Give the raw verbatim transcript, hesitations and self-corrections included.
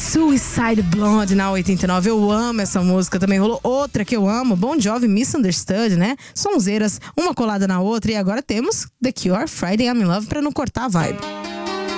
Suicide Blonde na oitenta e nove. Eu amo essa música. Também rolou outra que eu amo, Bon Jovi, Misunderstood, né? Sonzeiras, uma colada na outra. E agora temos The Cure, Friday I'm in Love, pra não cortar a vibe.